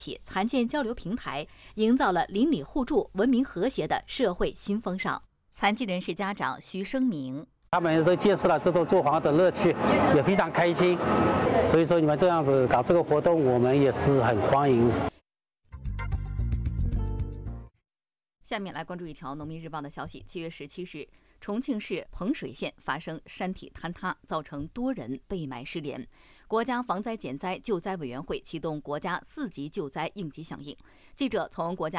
残健交流平台，营造了邻里互助、文明和谐的社会新风尚。残疾人士家长徐生明， 他们都见识了这种做黄的乐趣，也非常开心。所以说你们这样子搞这个活动，我们也是很欢迎。 下面来关注一条《农民日报》的消息。7月17日，重庆市彭水县发生山体坍塌，造成多人被埋失联。国家防灾减灾救灾委员会启动国家4级救灾应急响应。记者从国家